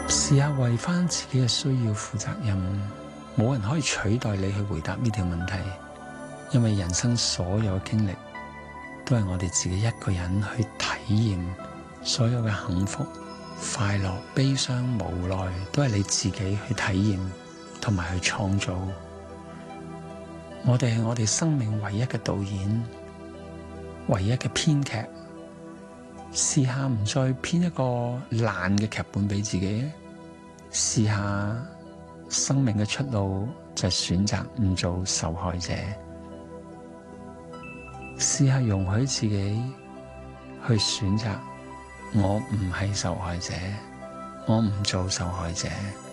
試下為翻自己嘅需要負責任，冇人可以取代你去回答呢條問題，因為人生所有嘅經歷都係我哋自己一個人去體驗，所有嘅幸福、快樂、悲傷、無奈，都係你自己去體驗同埋去創造。我哋係我哋生命唯一嘅導演，唯一嘅編劇。試下唔再編一個爛嘅劇本俾自己，試下生命嘅出路就係選擇唔做受害者，試下容許自己去選擇，我唔係受害者，我唔做受害者。